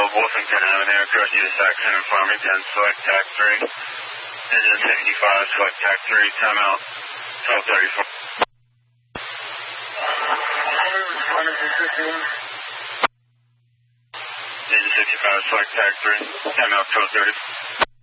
Wolfington Avenue, approach you to Saxon and Farmington, select TAC 3. Engine 65, select TAC 3, timeout, 1234. Engine 65, select TAC 3, timeout, 1230.